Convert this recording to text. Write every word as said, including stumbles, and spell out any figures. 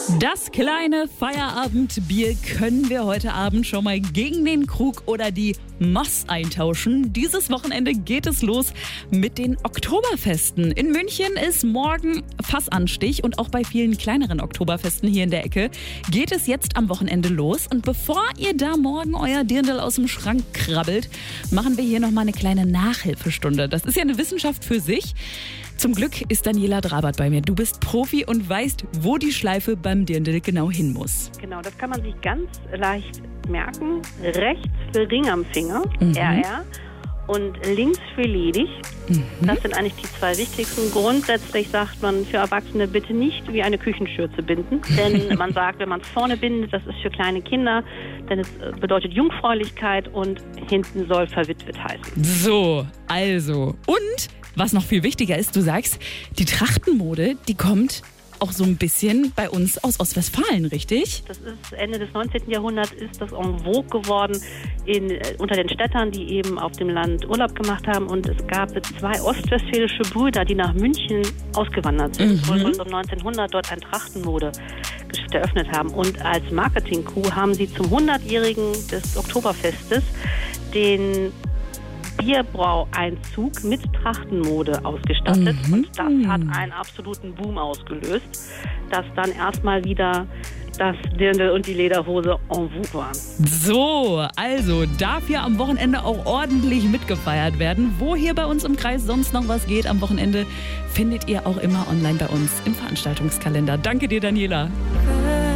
Das kleine Feierabendbier können wir heute Abend schon mal gegen den Krug oder die Moss eintauschen. Dieses Wochenende geht es los mit den Oktoberfesten. In München ist morgen Fassanstich und auch bei vielen kleineren Oktoberfesten hier in der Ecke geht es jetzt am Wochenende los. Und bevor ihr da morgen euer Dirndl aus dem Schrank krabbelt, machen wir hier nochmal eine kleine Nachhilfestunde. Das ist ja eine Wissenschaft für sich. Zum Glück ist Daniela Drabert bei mir. Du bist Profi und weißt, wo die Schleife beim Dirndl genau hin muss. Genau, das kann man sich ganz leicht merken. Rechts für Ring am Finger, Mhm. R R, und links für ledig. Mhm. Das sind eigentlich die zwei wichtigsten. Grundsätzlich sagt man für Erwachsene bitte nicht wie eine Küchenschürze binden. Denn man sagt, wenn man es vorne bindet, das ist für kleine Kinder, denn es bedeutet Jungfräulichkeit und hinten soll verwitwet heißen. So, also. Und was noch viel wichtiger ist, du sagst, die Trachtenmode, die kommt auch so ein bisschen bei uns aus Ostwestfalen, richtig? Das ist Ende des neunzehnten Jahrhunderts ist das en vogue geworden in, äh, unter den Städtern, die eben auf dem Land Urlaub gemacht haben. Und es gab zwei ostwestfälische Brüder, die nach München ausgewandert sind Mhm. und um neunzehnhundert dort ein Trachtenmode-Geschäft eröffnet haben. Und als Marketing-Coup haben sie zum hundertjährigen des Oktoberfestes den Bierbraueinzug mit Trachtenmode ausgestattet. Mhm. Und das hat einen absoluten Boom ausgelöst, dass dann erstmal wieder das Dirndl und die Lederhose en vogue waren. So, also darf hier am Wochenende auch ordentlich mitgefeiert werden. Wo hier bei uns im Kreis sonst noch was geht am Wochenende, findet ihr auch immer online bei uns im Veranstaltungskalender. Danke dir, Daniela.